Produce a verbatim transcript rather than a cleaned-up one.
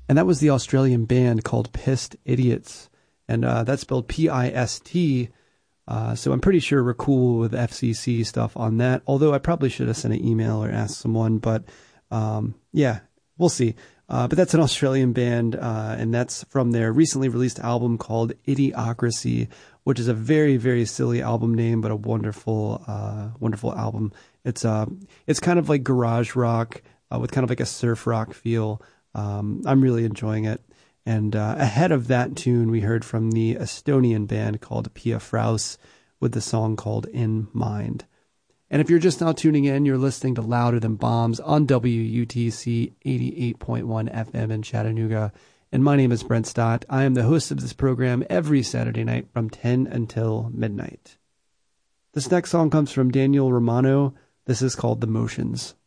And that was the Australian band called Pissed Idiots. And uh, that's spelled P I S T. Uh, so I'm pretty sure we're cool with F C C stuff on that. Although I probably should have sent an email or asked someone. But um, yeah, we'll see. Uh, but that's an Australian band. Uh, and that's from their recently released album called Idiocracy, which is a very, very silly album name, but a wonderful, uh, wonderful album. It's uh, it's kind of like garage rock uh, with kind of like a surf rock feel. Um, I'm really enjoying it. And uh, ahead of that tune, we heard from the Estonian band called Pia Fraus with the song called In Mind. And if you're just now tuning in, you're listening to Louder Than Bombs on W U T C eighty-eight point one F M in Chattanooga. And my name is Brent Stott. I am the host of this program every Saturday night from ten until midnight. This next song comes from Daniel Romano. This is called The Motions.